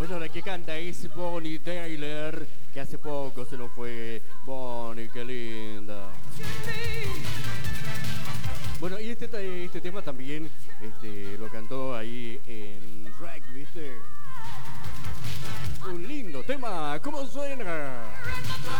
Bueno, la que canta es Bonnie Tyler, que hace poco se nos fue. Bonnie, qué linda. Bueno, y este tema también lo cantó ahí en Rec, ¿viste? Un lindo tema, ¿cómo suena?